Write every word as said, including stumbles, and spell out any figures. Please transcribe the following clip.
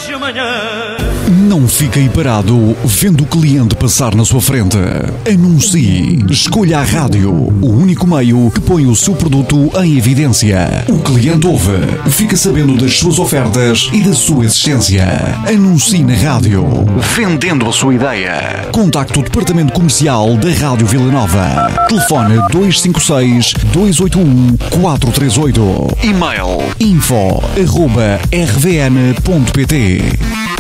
hoje e amanhã. Não fique aí parado vendo o cliente passar na sua frente. Anuncie. Escolha a rádio, o único meio que põe o seu produto em evidência. O cliente ouve, fica sabendo das suas ofertas e da sua existência. Anuncie na rádio, vendendo a sua ideia. Contacte o departamento comercial da Rádio Vila Nova. Telefone dois cinco seis, dois oito um, quatro três oito. E-mail info arroba r v n ponto p t.